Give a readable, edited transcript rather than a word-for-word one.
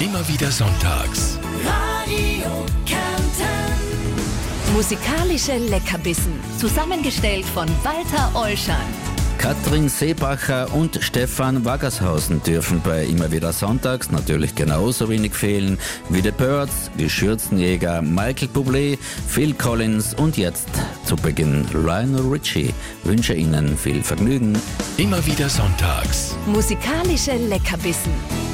Immer wieder sonntags. Radio Kärnten. Musikalische Leckerbissen, zusammengestellt von Walter Olschan. Katrin Seebacher und Stefan Waggershausen dürfen bei Immer wieder sonntags natürlich genauso wenig fehlen wie The Byrds, die Schürzenjäger, Michael Bublé, Phil Collins und jetzt zu Beginn Lionel Richie. Wünsche Ihnen viel Vergnügen. Immer wieder sonntags. Musikalische Leckerbissen.